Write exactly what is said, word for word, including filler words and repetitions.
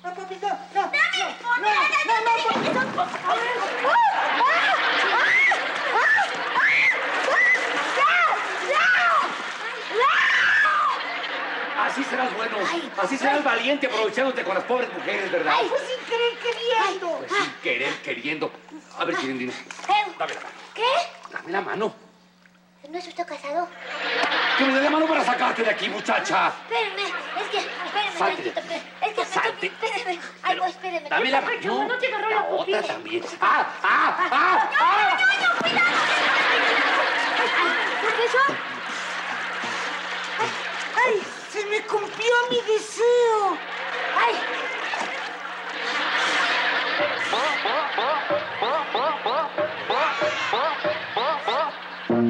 No, papi, no, no. ¡Dame! No, no, no, no, no. A ver. Así serás bueno, así serás valiente aprovechándote con las pobres mujeres, ¿verdad? Ay, pues sin querer queriendo. Pues sin querer queriendo. A ver, Chirindina. Dame la mano. ¿Qué? Dame la mano. ¿No es usted casado? Que me dé la mano para sacarte de aquí, muchacha. Espéreme, es que, espéreme, Salte. tantito, espéreme. Es que, Salte. espéreme. Ay, no, espéreme. Dame la Ay, mano. no te agarró La la otra pupila. también. ¡Ah, ah, ah! ¡No, ah! no, no, cuidado! ¿Por eso? Ay, se me cumplió mi deseo.